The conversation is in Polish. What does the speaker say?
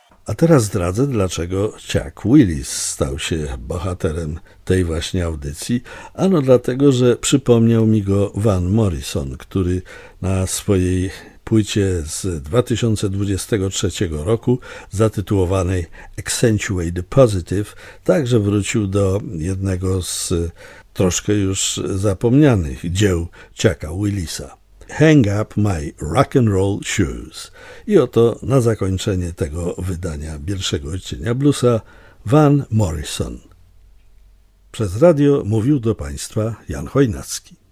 A teraz zdradzę, dlaczego Chuck Willis stał się bohaterem tej właśnie audycji. Ano dlatego, że przypomniał mi go Van Morrison, który na swojej płycie z 2023 roku zatytułowanej Accentuate the Positive także wrócił do jednego z troszkę już zapomnianych dzieł Chucka Willisa. Hang up my rock and roll shoes. I oto na zakończenie tego wydania pierwszego odcienia bluesa Van Morrison. Przez radio mówił do Państwa Jan Chojnacki.